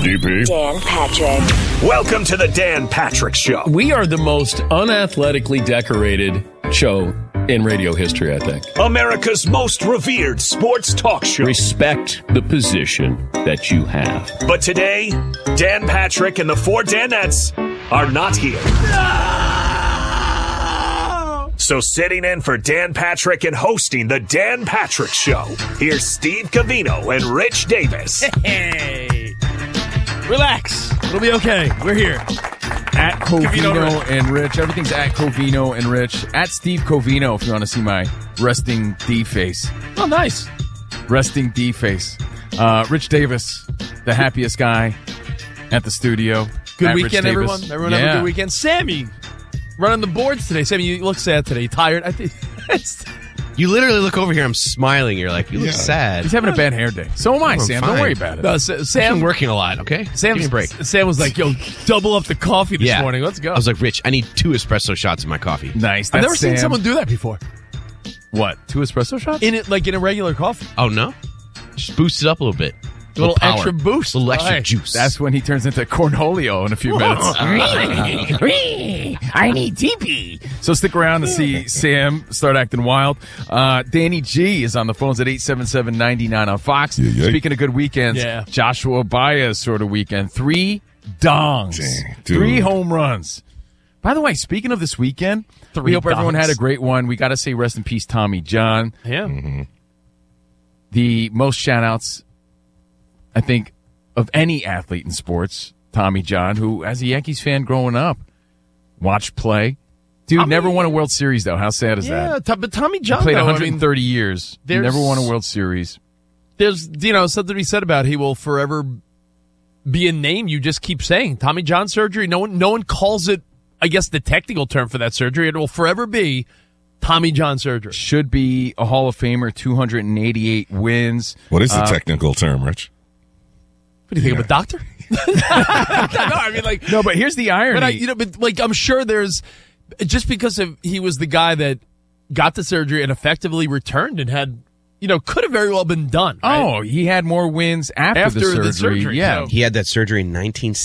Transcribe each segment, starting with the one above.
DP. Dan Patrick. Welcome to the Dan Patrick Show. We are the most unathletically decorated show in radio history, I think. America's most revered sports talk show. Respect the position that you have. But today, Dan Patrick and the four Danettes are not here. So sitting in for Dan Patrick and hosting the Dan Patrick Show, here's Steve Covino and Rich Davis. Hey, relax. It'll be okay. We're here. At Covino and Rich. Everything's at Covino and Rich. At Steve Covino if you want to see my resting D face. Oh, nice. Resting D face. Rich Davis, the happiest guy at the studio. Good at weekend, everyone. Everyone have a good weekend. Sammy, running the boards today. Sammy, you look sad today. You tired? I think. You literally look over here. I'm smiling. You're like, you look sad. He's having a bad hair day. So am I, Sam. fine. Don't worry about it. No, Sam, Sam, I'm working a lot. Okay, Sam, give me a break. Sam was like, "Yo, double up the coffee this morning. Let's go." I was like, Rich, I need 2 espresso shots in my coffee. Nice. I've That's never seen Sam. someone do that before. What? 2 espresso shots? In it, like in a regular coffee. Oh no, just boost it up a little bit. A little power. extra boost. A little extra Right. juice. That's when he turns into Cornholio in a few minutes. I need TP. So stick around to see Sam start acting wild. Danny G is on the phones at 877-99 on Fox. Yeah. Speaking of good weekends, Yeah. Joshua Baez sort of weekend. 3 dongs. Dang, dude. 3 home runs. By the way, speaking of this weekend, we hope everyone dongs. had a great one. We got to say rest in peace, Tommy John. Yeah. The most shout-outs, I think, of any athlete in sports, Tommy John, who, as a Yankees fan growing up, watched play. Dude, never won a World Series, though. How sad is Yeah, that? but Tommy John Played though, 130 years. there's- Never won a World Series. there's something to be said about he will forever be a name you just keep saying. Tommy John surgery. No one calls it, I guess, the technical term for that surgery. It will forever be Tommy John surgery. Should be a Hall of Famer, 288 wins. What is the technical term, Rich? What do you think of a doctor? No, I mean, like, No, but here's the irony. but like, I'm sure there's just because he was the guy that got the surgery and effectively returned and had, could have very well been done. Right? Oh, he had more wins after the surgery. Yeah. so- He had that surgery in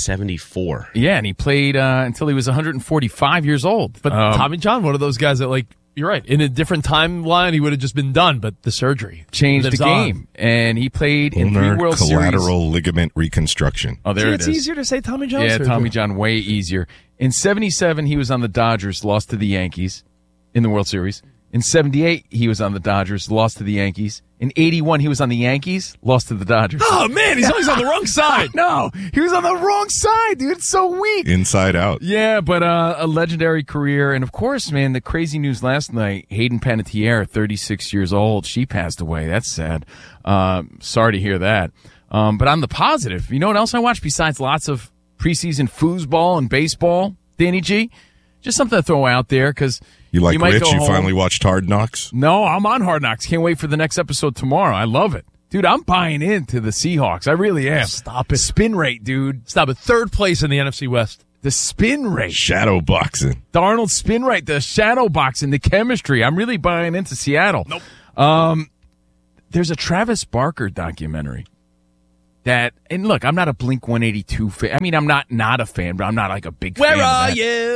1974. Yeah, and he played until he was 145 years old. But Tommy John, one of those guys that, like, you're right. In a different timeline, he would have just been done. But the surgery changed the lives on. game. And he played in 3 Ulnar World Series. collateral ligament reconstruction. Oh, there It's it is. easier to say Tommy John Yeah, surgery. Tommy John, way easier. In 77, he was on the Dodgers, lost to the Yankees in the World Series. In 78, he was on the Dodgers, lost to the Yankees. In 81, he was on the Yankees, lost to the Dodgers. Oh, man, he's always on the wrong side. No, he was on the wrong side, dude. It's so weak. Inside out. Yeah, but a legendary career. And, of course, man, the crazy news last night, Hayden Panettiere, 36 years old, she passed away. That's sad. Sorry to hear that. But on the positive, you know what else I watched besides lots of preseason foosball and baseball, Danny G? Just something to throw out there because You like might Rich? go You home. finally watched Hard Knocks? No, I'm on Hard Knocks. Can't wait for the next episode tomorrow. I love it. Dude, I'm buying into the Seahawks. I really am. Stop it. Spin rate, dude. Stop it. 3rd place in the NFC West. The spin rate. Shadow boxing. Darnold spin rate, the shadow boxing, the chemistry. I'm really buying into Seattle. Nope. There's a Travis Barker documentary that, and look, I'm not a Blink 182 fan. I mean, I'm not a fan, but I'm not like a big fan. Where are of that.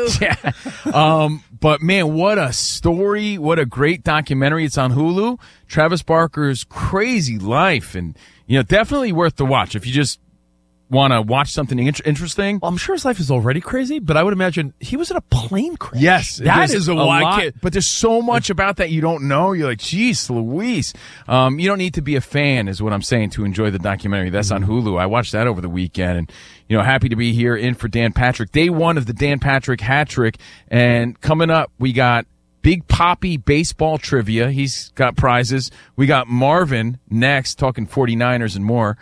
you? Yeah. But man, what a story. What a great documentary. It's on Hulu. Travis Barker's crazy life. And, definitely worth the watch. If you just want to watch something interesting. Well, I'm sure his life is already crazy, but I would imagine he was in a plane crash. Yes. that there's is a lot. wild. But there's so much about that you don't know. You're like, geez, Louise. You don't need to be a fan is what I'm saying to enjoy the documentary. That's on Hulu. I watched that over the weekend and, happy to be here in for Dan Patrick. Day 1 of the Dan Patrick hat trick. And coming up, we got Big Poppy baseball trivia. He's got prizes. We got Marvin next talking 49ers and more,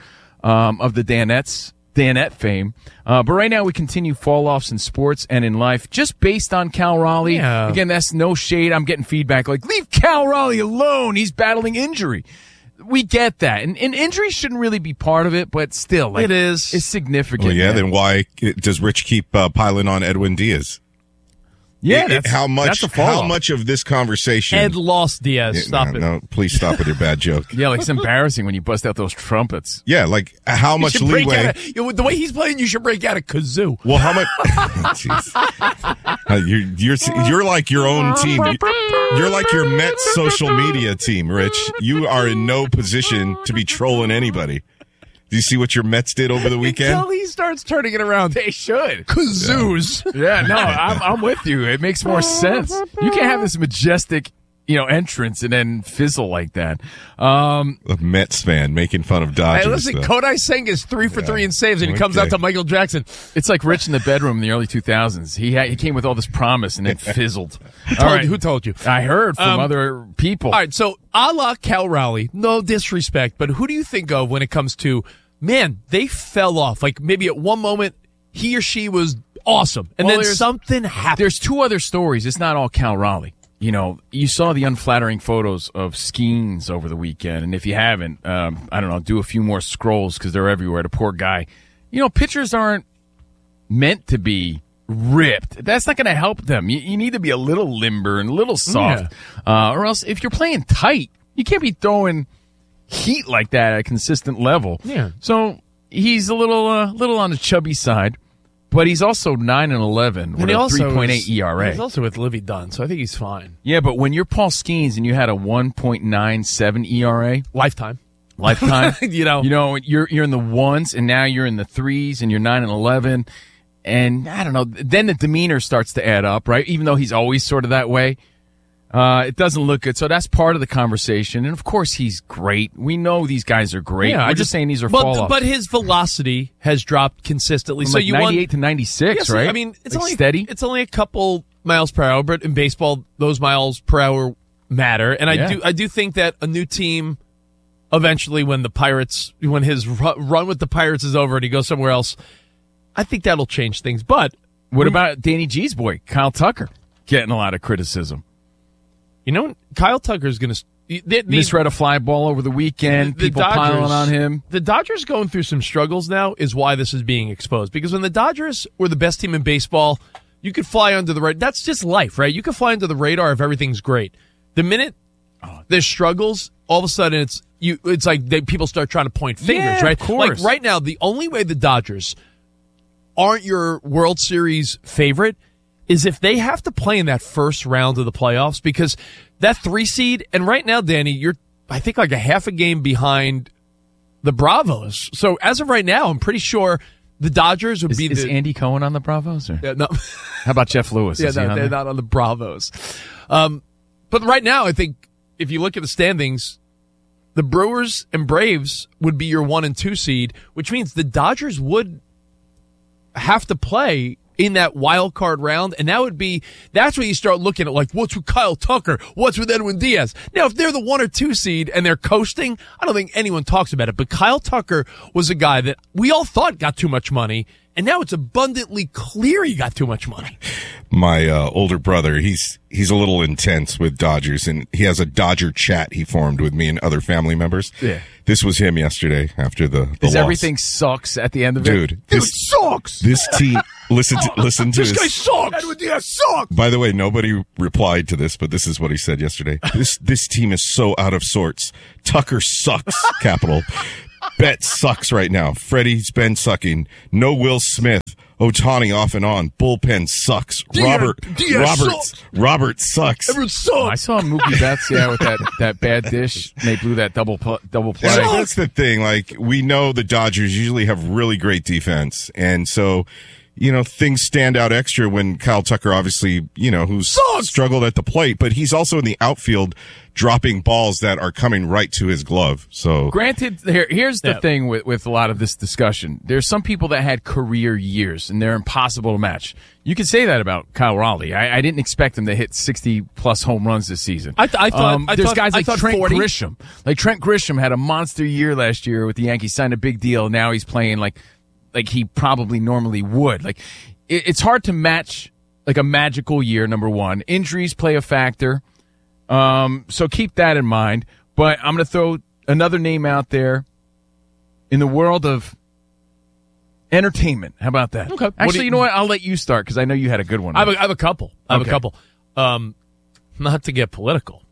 of the Danette fame. But right now we continue fall-offs in sports and in life just based on Cal Raleigh. Yeah. Again, that's no shade. I'm getting feedback like, leave Cal Raleigh alone. He's battling injury. We get that. And injury shouldn't really be part of it, but still. Like, It is. It's significant. Well, yeah, man. then why does Rich keep piling on Edwin Diaz? Yeah, how that's a fall-off. much of this conversation? Ed lost Diaz. Stop it. No, please stop with your bad joke. Yeah, like it's embarrassing when you bust out those trumpets. Yeah, like how much You should break leeway? out the way he's playing, you should break out a kazoo. Well, how much? You're like your own team. You're like your Mets social media team, Rich. You are in no position to be trolling anybody. Do you see what your Mets did over the weekend? Until he starts turning it around. They should. Kazoos. Yeah, no, I'm with you. It makes more sense. You can't have this majestic, entrance and then fizzle like that. A Mets fan making fun of Dodgers. Hey, listen, Kodai Senga is 3 for 3 in saves, and he comes out to Michael Jackson. It's like Rich in the bedroom in the early 2000s. He came with all this promise and then fizzled. Who told you? I heard from other people. All right, so a la Cal Raleigh, no disrespect, but who do you think of when it comes to, man, they fell off. Like maybe at one moment he or she was awesome, and then something happened. There's 2 other stories. It's not all Cal Raleigh. You saw the unflattering photos of Skeens over the weekend, and if you haven't, I don't know, do a few more scrolls because they're everywhere. The poor guy. Pitchers aren't meant to be ripped. That's not going to help them. You need to be a little limber and a little soft, or else if you're playing tight, you can't be throwing heat like that at a consistent level. Yeah. So he's a little on the chubby side. But he's also 9-11 with a 3.8 ERA. He's also with Livy Dunn, so I think he's fine. Yeah, but when you're Paul Skeens and you had a 1.97 ERA lifetime, you're in the ones, and now you're in the threes, and you're 9-11, and I don't know. Then the demeanor starts to add up, right? Even though he's always sort of that way. It doesn't look good. So that's part of the conversation. And of course he's great. We know these guys are great. Yeah, We're just saying these are fall-offs. But his velocity has dropped consistently. From so like you 98 to 96, right? I mean, it's like only steady. It's only a couple miles per hour, but in baseball, those miles per hour matter. And I do think that a new team eventually, when his run with the Pirates is over and he goes somewhere else, I think that'll change things. But what about Danny G's boy, Kyle Tucker, getting a lot of criticism? Kyle Tucker's going to misread a fly ball over the weekend. People piling on him. The Dodgers going through some struggles now is why this is being exposed. Because when the Dodgers were the best team in baseball, you could fly under the radar. That's just life, right? You can fly under the radar if everything's great. The minute there's struggles, all of a sudden it's like people start trying to point fingers, right? Of course. Like right now, the only way the Dodgers aren't your World Series favorite is if they have to play in that first round of the playoffs, because that 3 seed, and right now, Danny, you're, I think, like a half a game behind the Bravos. So as of right now, I'm pretty sure the Dodgers would be Is Andy Cohen on the Bravos? Or? Yeah, no. How about Jeff Lewis? Yeah, they're not on the Bravos. But right now, I think if you look at the standings, the Brewers and Braves would be your 1 and 2 seed, which means the Dodgers would have to play in that wild card round, and that's where you start looking at, like, what's with Kyle Tucker? What's with Edwin Diaz? Now, if they're the 1 or 2 seed and they're coasting, I don't think anyone talks about it, but Kyle Tucker was a guy that we all thought got too much money, and now it's abundantly clear he got too much money. My older brother, he's a little intense with Dodgers, and he has a Dodger chat he formed with me and other family members. Yeah. This was him yesterday after the Is loss. Everything sucks at the end of it? Dude, this sucks! This team, listen to this guy sucks! Edwin Diaz sucks! By the way, nobody replied to this, but this is what he said yesterday. This team is so out of sorts. Tucker sucks, capital. Bet sucks right now. Freddie's been sucking. No Will Smith. Ohtani off and on. Bullpen sucks. Robert sucks. Everyone sucks. I saw Mookie Betts, with that bad dish. And they blew that double play. That's the thing. Like, we know the Dodgers usually have really great defense, and so things stand out extra when Kyle Tucker, obviously, who's struggled at the plate, but he's also in the outfield dropping balls that are coming right to his glove. So, granted, here's the thing with a lot of this discussion. There's some people that had career years, and they're impossible to match. You could say that about Kyle Raleigh. I didn't expect him to hit 60-plus home runs this season. I thought there's guys like Trent 40. Grisham. Like, Trent Grisham had a monster year last year with the Yankees, signed a big deal. Now he's playing like he probably normally would. Like, it's hard to match like a magical year, number one. Injuries play a factor. So keep that in mind. But I'm going to throw another name out there in the world of Entertainment. How about that? Okay. Actually, you know what? I'll let you start because I know you had a good one. I have a couple. Not to get political,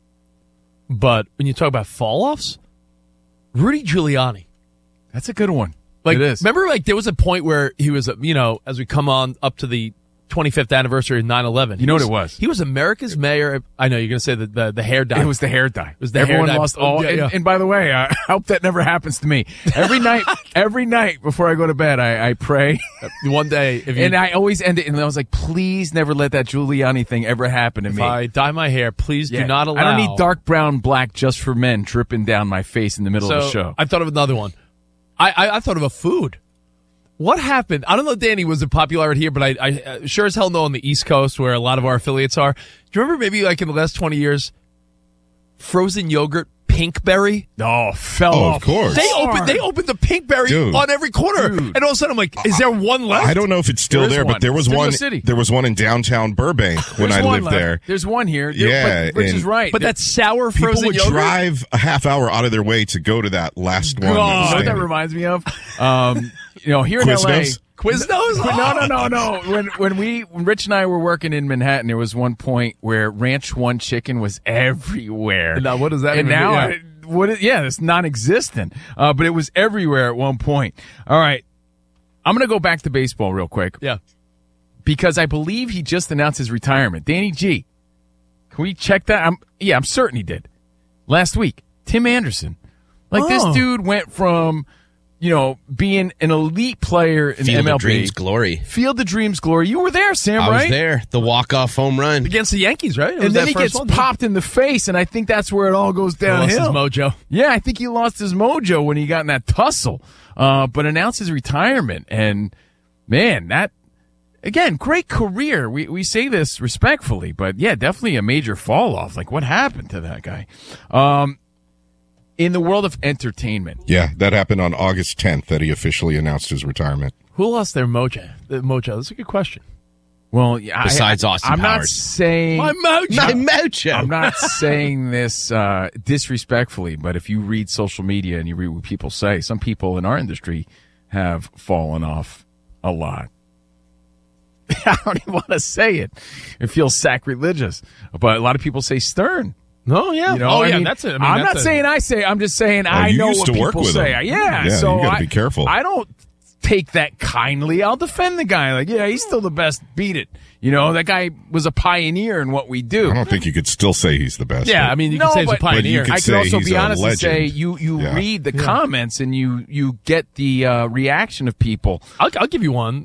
but when you talk about fall-offs, Rudy Giuliani. That's a good one. Like, it is. Remember, like, there was a point where he was, as we come on up to the 25th anniversary of 9/11. You know what it was? He was America's mayor. I know you're going to say the hair dye. It was the hair dye. It was the Everyone hair dye. lost all. Yeah. And by the way, I hope that never happens to me. Every night before I go to bed, I pray. One day, if you, And I always end it, and I was like, please never let that Giuliani thing ever happen to if me. I dye my hair, please do not allow. I don't need dark brown, black just for men dripping down my face in the middle of the show. I thought of another one. I thought of a food. What happened? I don't know, Danny, was it popular here, but I sure as hell know on the East Coast where a lot of our affiliates are. Do you remember maybe like in the last 20 years, frozen yogurt, Pinkberry? Fell off. Of course. They opened the Pinkberry Dude. on every corner. Dude. And all of a sudden I'm like, is there one left? I don't know if it's still There is there, one. but there was Studio one. City. There was one in downtown Burbank when There's I one lived left. there. There's one here. Yeah, Rich is and- right. But that's sour People frozen would yogurt? drive a half hour out of their way to go to that last one. You know that was what that standing. reminds me of? Here in Quiznos? LA. Quiznos? No. When Rich and I were working in Manhattan, there was one point where Ranch One chicken was everywhere. Now, what does that And even now, mean? it's non-existent. But it was everywhere at one point. All right. I'm going to go back to baseball real quick. Yeah. Because I believe he just announced his retirement. Danny G, can we check that? I'm certain he did. Last week, Tim Anderson. This dude went from, being an elite player in Field MLB. of Dreams glory. Field of Dreams glory. You were there, Sam, I right? was there. The walk-off home run. Against the Yankees, right? It was And then that he first gets one. popped in the face, and I think that's where it all goes He lost downhill. his mojo. Yeah, I think he lost his mojo when he got in that tussle. But announced his retirement, and man, that again, great career. We say this respectfully, but yeah, definitely a major fall off. Like, what happened to that guy? In the world of entertainment, Yeah, that happened on August 10th that he officially announced his retirement. Who lost their mojo? That's a good question. well, yeah, Besides Austin I'm not Powers. saying My mojo. My mojo. I'm not saying this disrespectfully, but if you read social media and you read what people say, some people in our industry have fallen off a lot. I don't even want to say it. It feels sacrilegious. But a lot of people say Stern. No, yeah. That's it. I'm not saying I say. I'm just saying I you know used what to people work with say. him. Yeah, Yeah, so you gotta be careful. I don't take that kindly. I'll defend the guy. Like, yeah, he's still the best. Beat it. That guy was a pioneer in what we do. I don't think you could still say he's the best. Yeah, but- I mean, you No, can say he's a but- But you pioneer. could I can say also he's be a honest and say legend. you Yeah. read the comments and you get the reaction of people. I'll give you one.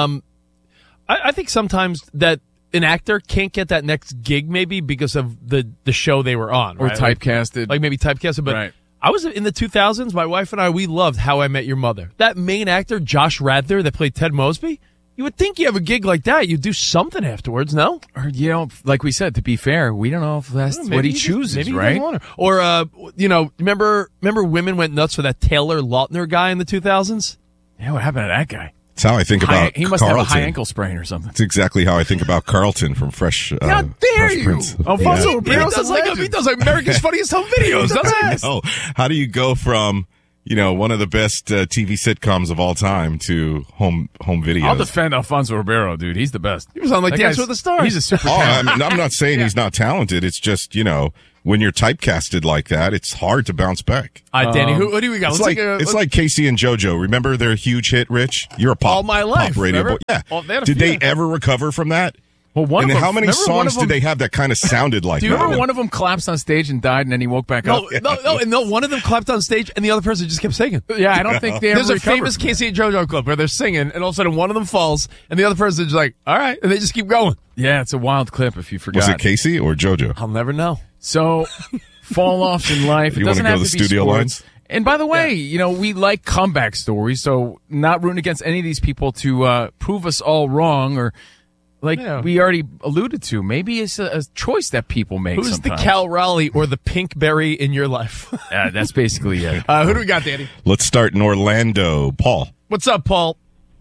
I think sometimes that an actor can't get that next gig maybe because of the show they were on. Or right? typecasted. Like maybe typecasted. But Right. I was in the 2000s. My wife and I, we loved How I Met Your Mother. That main actor, Josh Radnor, that played Ted Mosby, you would think you have a gig like that, you'd do something afterwards, no? Or, like we said, to be fair, we don't know if that's Maybe what he just- chooses, maybe he right? doesn't want her. Or, remember women went nuts for that Taylor Lautner guy in the 2000s? Yeah, what happened to that guy? It's how I think about He must Carlton. have a high ankle sprain or something. It's exactly how I think about Carlton from Fresh. How dare Fresh you! Prince. Alfonso Yeah. Ribeiro. He does like America's Funniest Home Videos, doesn't he? Oh, how do you go from one of the best TV sitcoms of all time to home videos? I'll defend Alfonso Ribeiro, dude. He's the best. He was on like That Dance guy's- with the Stars. He's a super Oh, talent. I'm not saying he's not talented. It's just when you're typecasted like that, it's hard to bounce back. Danny, who do we got? It's Let's like take a- it's like Casey and JoJo. Remember their huge hit, Rich? You're a pop All My Life, pop radio remember? boy. Yeah. Oh, they had a Did few. they ever recover from that? Well, one And of them, how many remember one songs of them, did they have that kind of sounded like Do you that? remember one of them collapsed on stage and died, and then he woke back up? No, one of them clapped on stage and the other person just kept singing. Yeah, I don't think they ever There's a recovered famous from that. Casey and JoJo clip where they're singing and all of a sudden one of them falls and the other person's just like, all right, and they just keep going. Yeah, it's a wild clip if you forgot. Was it Casey or JoJo? I'll never know. So, fall offs in life. It You wanna doesn't go have to to the be studio sports. lines? And by the way, we like comeback stories, so not rooting against any of these people to prove us all wrong or like we already alluded to. Maybe it's a choice that people make Who's sometimes. the Cal Raleigh or the Pinkberry in your life? That's basically it. Who do we got, Danny? Let's start in Orlando. Paul. What's up, Paul?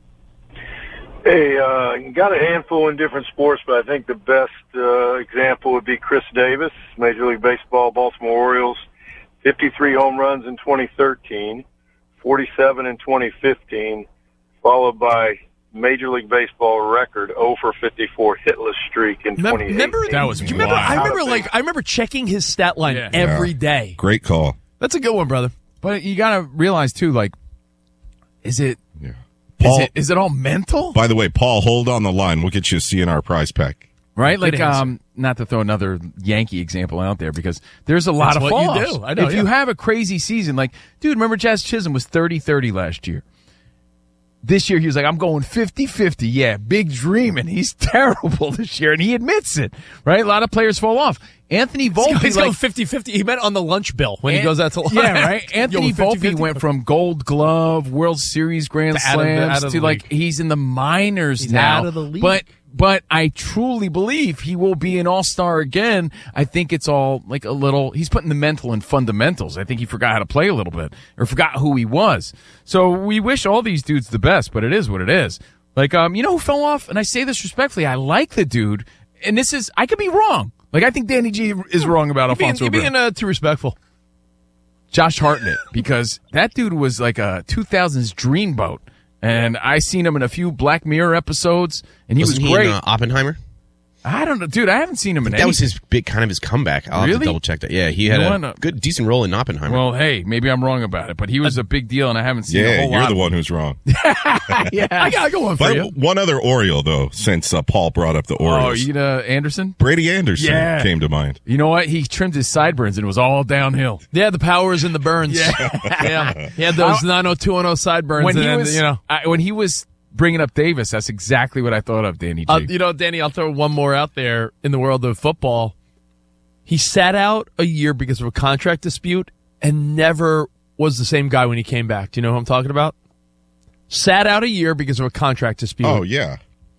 Hey, got a handful in different sports, but I think the best example would be Chris Davis, Major League Baseball, Baltimore Orioles, 53 home runs in 2013, 47 in 2015, followed by Major League Baseball record 0 for 54 hitless streak in 2018. Remember That was do you remember? wild. I remember checking his stat line every day. Great call. That's a good one, brother. But you got to realize too, like, is it Paul, is it all mental? by the way, Paul, hold on the line. We'll get you a CNR prize pack. Right? Good Like, answer. not to throw another Yankee example out there because there's a lot That's of what you fall-offs. do. I know, If you yeah. have a crazy season, like, dude, remember Jazz Chisholm was 30-30 last year. This year he was like, I'm going 50-50. Yeah, big dream, and he's terrible this year, and he admits it. Right? A lot of players fall off. Anthony Volpe, He's like, going 50-50. He meant on the lunch bill when he goes out to lunch. Yeah, right. Anthony Yo, 50-50. Volpe went from Gold Glove, World Series, Grand Out of the- Slams out of to the like league. he's in the minors He's now. out of the league. But I truly believe he will be an all-star again. I think it's all like a little. He's putting the mental in fundamentals. I think he forgot how to play a little bit or forgot who he was. So we wish all these dudes the best, but it is what it is. Like, you know who fell off? And I say this respectfully. I like the dude, and this is I could be wrong. Like, I think Danny G is wrong about Alfonso You're Abreu. being too respectful. Josh Hartnett, because that dude was like a 2000s dreamboat. And I seen him in a few Black Mirror episodes, and he Wasn't was he great. in Oppenheimer? I don't know, dude. I haven't seen him in That was anything. his comeback. I'll have Really? to double check that. Yeah, he had You know a what? good, decent role in Oppenheimer. Well, hey, maybe I'm wrong about it, but he was a big deal, and I haven't seen a Yeah, whole you're lot. the one who's wrong. Yeah. I got one for But you. one other Oriole, though, since Paul brought up the Oh, Orioles. Anderson? Brady Anderson Yeah. came to mind. You know what? He trimmed his sideburns, and it was all downhill. Yeah, the powers and the burns. Yeah. He had those 90210 sideburns. When he and, was, you know. when he was bringing up Davis, that's exactly what I thought of, Danny G. You know, Danny, I'll throw one more out there in the world of football. He sat out a year because of a contract dispute and never was the same guy when he came back. Do you know who I'm talking about? Sat out a year because of a contract dispute. Oh, yeah.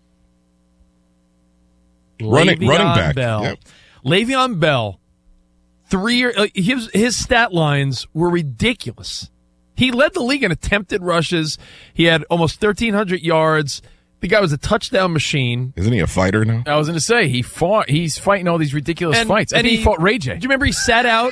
Running back. Bell. Yep. Le'Veon Bell, 3 year. His stat lines were ridiculous. He led the league in attempted rushes. He had almost 1,300 yards. The guy was a touchdown machine. Isn't he a fighter now? I was going to say, he's fighting all these ridiculous fights. I think he fought Ray J. Do you remember he sat out?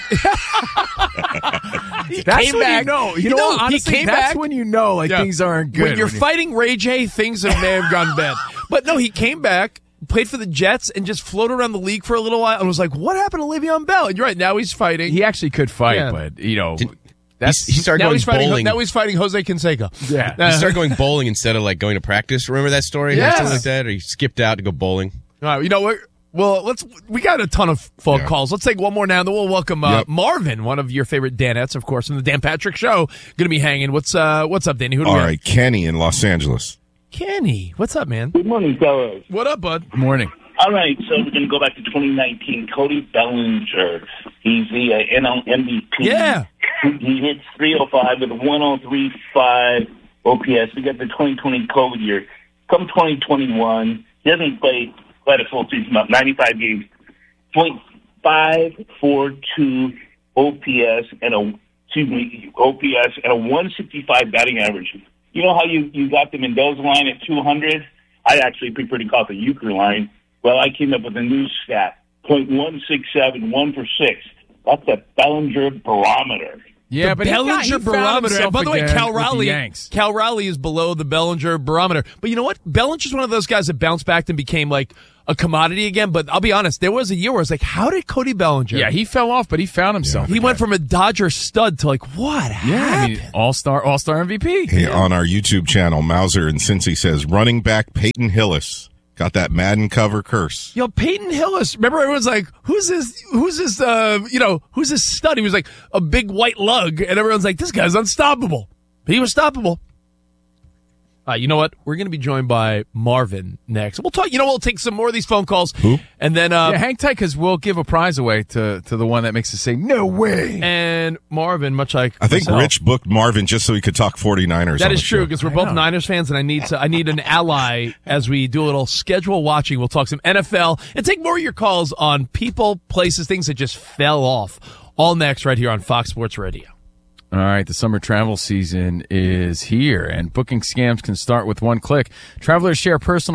That's came when back. you know. You know, what? he Honestly, came that's back. when you know things aren't good. When you're fighting Ray J, things may have gone bad. But no, he came back, played for the Jets, and just floated around the league for a little while and was like, what happened to Le'Veon Bell? And you're right, now he's fighting. He actually could fight, Yeah. but, you know. He started now going he's fighting. bowling. Now he's fighting Jose Canseco. Yeah. He started going bowling instead of like going to practice. Remember that story? Yes. Or something like that? Or he skipped out to go bowling. All right, you know what? Well, we got a ton of phone calls. Let's take one more now, and then we'll welcome Marvin, one of your favorite Danettes, of course, from the Dan Patrick Show. Going to be hanging. What's up, Danny? Who do All we have? right, Kenny in Los Angeles. Kenny. What's up, man? Good morning, fellas. What up, bud? Good morning. All right, so we're going to go back to 2019. Cody Bellinger. He's the NL MVP. Yeah. He hits 305 with a 103.5 OPS. We got the 2020 COVID year. Come 2021, he hasn't played quite a full season, about 95 games. 0.542 OPS and a 165 batting average. You know how you got the Mendoza line at 200? I actually prefer to call it the Euchre line. Well, I came up with a new stat, 0.167, 1 for 6. That's the Bellinger barometer. Yeah, the but Bellinger barometer. By the way, Cal Raleigh is is below the Bellinger barometer. But you know what? Bellinger's one of those guys that bounced back and became like a commodity again. But I'll be honest, there was a year where I was like, how did Cody Bellinger? Yeah, he fell off, but he found himself. He went from a Dodger stud to like, what happened? I mean, all-star MVP. Hey, on our YouTube channel, Mauser in Cincy says, running back Peyton Hillis. Got that Madden cover curse. Yo, Peyton Hillis. Remember, everyone's like, who's this stud? He was like a big white lug, and everyone's like, this guy's unstoppable. He was stoppable. You know what? We're going to be joined by Marvin next. We'll talk. We'll take some more of these phone calls. Who? And then, hang tight because we'll give a prize away to the one that makes us say, no way. And Marvin, much like I think myself, Rich booked Marvin just so he could talk 49ers. that on is the true show. because we're both Niners fans, and I need an ally as we do a little schedule watching. We'll talk some NFL and take more of your calls on people, places, things that just fell off. All next, right here on Fox Sports Radio. All right, the summer travel season is here, and booking scams can start with one click. Travelers share personal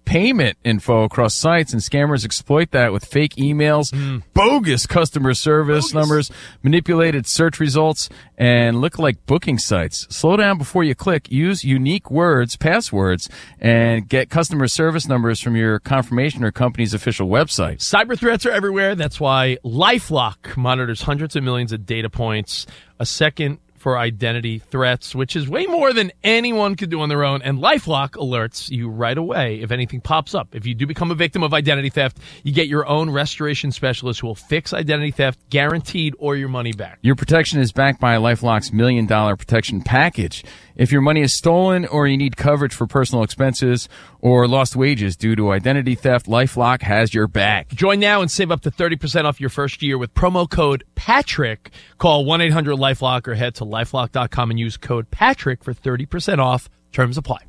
payment info across sites, and scammers exploit that with fake emails, bogus customer service numbers, manipulated search results, and look-like booking sites. Slow down before you click. Use unique words, passwords, and get customer service numbers from your confirmation or company's official website. Cyber threats are everywhere. That's why LifeLock monitors hundreds of millions of data points a second for identity threats, which is way more than anyone could do on their own. And LifeLock alerts you right away if anything pops up. If you do become a victim of identity theft, you get your own restoration specialist who will fix identity theft, guaranteed, or your money back. Your protection is backed by LifeLock's $1 million protection package. If your money is stolen or you need coverage for personal expenses or lost wages due to identity theft, LifeLock has your back. Join now and save up to 30% off your first year with promo code Patrick. Call 1-800-LifeLock or head to LifeLock.com and use code Patrick for 30% off. Terms apply.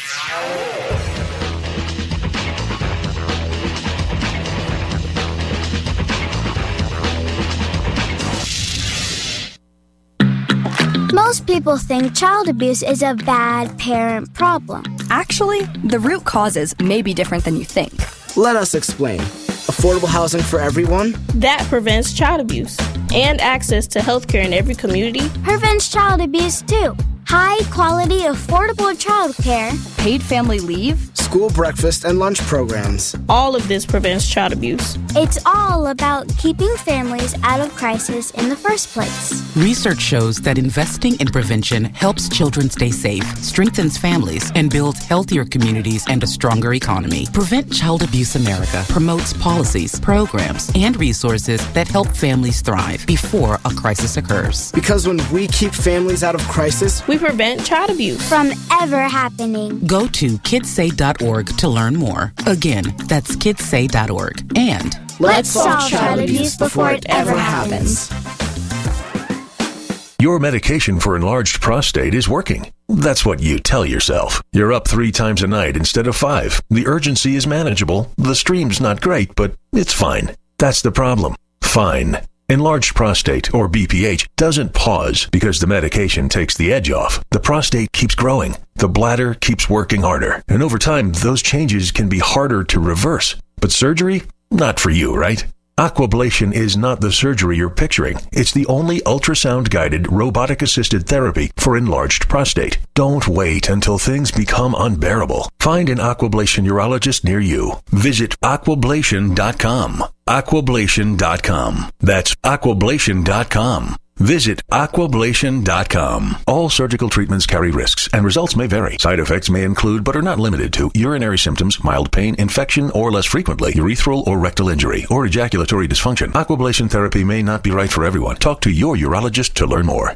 Most people think child abuse is a bad parent problem. Actually, the root causes may be different than you think. Let us explain. Affordable housing for everyone? That prevents child abuse. And access to healthcare in every community prevents child abuse too. High quality, affordable child care. Paid family leave. School breakfast and lunch programs. All of this prevents child abuse. It's all about keeping families out of crisis in the first place. Research shows that investing in prevention helps children stay safe, strengthens families, and builds healthier communities and a stronger economy. Prevent Child Abuse America promotes policies, programs, and resources that help families thrive before a crisis occurs. Because when we keep families out of crisis, we prevent child abuse from ever happening. Go to kidssay.org to learn more. Again, that's kidssay.org. And let's solve child abuse before it ever happens. Your medication for enlarged prostate is working. That's what you tell yourself. You're up 3 times a night instead of 5. The urgency is manageable. The stream's not great, but it's fine. That's the problem. Fine. Enlarged prostate, or BPH, doesn't pause because the medication takes the edge off. The prostate keeps growing. The bladder keeps working harder. And over time, those changes can be harder to reverse. But surgery? Not for you, right? Aquablation is not the surgery you're picturing. It's the only ultrasound-guided, robotic-assisted therapy for enlarged prostate. Don't wait until things become unbearable. Find an Aquablation urologist near you. Visit aquablation.com. Aquablation.com. That's aquablation.com. Visit aquablation.com. All surgical treatments carry risks, and results may vary. Side effects may include, but are not limited to, urinary symptoms, mild pain, infection, or less frequently, urethral or rectal injury, or ejaculatory dysfunction. Aquablation therapy may not be right for everyone. Talk to your urologist to learn more.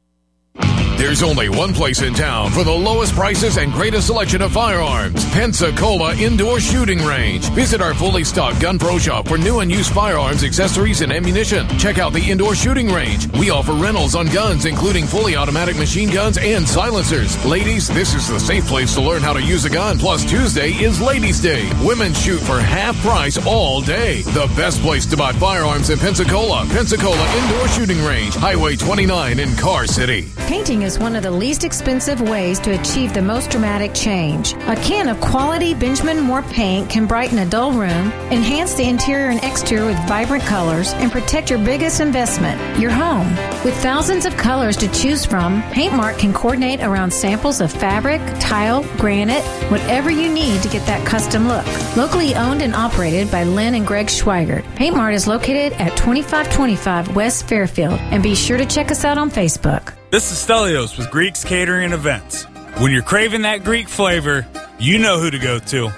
There's only one place in town for the lowest prices and greatest selection of firearms. Pensacola Indoor Shooting Range. Visit our fully stocked Gun Pro Shop for new and used firearms, accessories, and ammunition. Check out the Indoor Shooting Range. We offer rentals on guns, including fully automatic machine guns and silencers. Ladies, this is the safe place to learn how to use a gun. Plus, Tuesday is Ladies' Day. Women shoot for half price all day. The best place to buy firearms in Pensacola. Pensacola Indoor Shooting Range. Highway 29 in Car City. Painting is one of the least expensive ways to achieve the most dramatic change. A can of quality Benjamin Moore paint can brighten a dull room, enhance the interior and exterior with vibrant colors, and protect your biggest investment, your home. With thousands of colors to choose from, Paint Mart can coordinate around samples of fabric, tile, granite, whatever you need to get that custom look. Locally owned and operated by Lynn and Greg Schweigert, Paint Mart is located at 2525 West Fairfield, and be sure to check us out on Facebook. This is Stelios with Greeks Catering and Events. When you're craving that Greek flavor, you know who to go to.